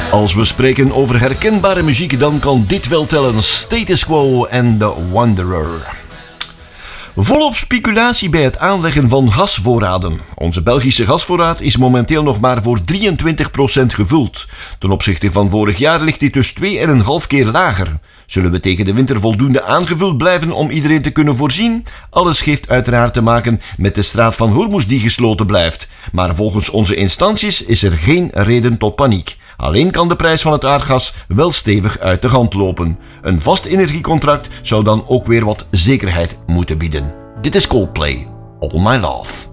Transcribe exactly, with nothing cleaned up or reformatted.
Als we spreken over herkenbare muziek, dan kan dit wel tellen. Status Quo en The Wanderer. Volop speculatie bij het aanleggen van gasvoorraden. Onze Belgische gasvoorraad is momenteel nog maar voor drieëntwintig procent gevuld. Ten opzichte van vorig jaar ligt dit dus twee komma vijf keer lager. Zullen we tegen de winter voldoende aangevuld blijven om iedereen te kunnen voorzien? Alles heeft uiteraard te maken met de straat van Hormuz die gesloten blijft. Maar volgens onze instanties is er geen reden tot paniek. Alleen kan de prijs van het aardgas wel stevig uit de hand lopen. Een vast energiecontract zou dan ook weer wat zekerheid moeten bieden. Dit is Coldplay, All My Love.